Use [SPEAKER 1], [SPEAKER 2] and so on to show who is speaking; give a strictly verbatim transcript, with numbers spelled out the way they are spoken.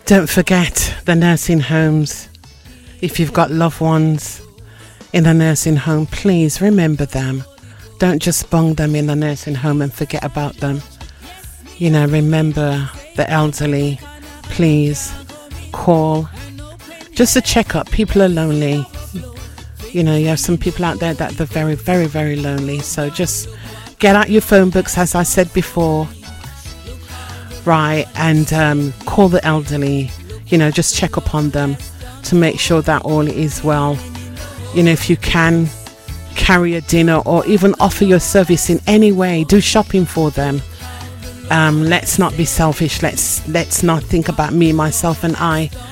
[SPEAKER 1] Don't forget the nursing homes. If you've got loved ones in a nursing home, please remember them. Don't just bung them in the nursing home and forget about them. You know, remember the elderly. Please call. Just a checkup. People are lonely. You know, you have some people out there that are very, very, very lonely. So just get out your phone books, as I said before. Right, and um, call the elderly. You know, just check upon them to make sure that all is well. You know, if you can, carry a dinner or even offer your service in any way. Do shopping for them. Um, let's not be selfish. Let's let's not think about me, myself and I.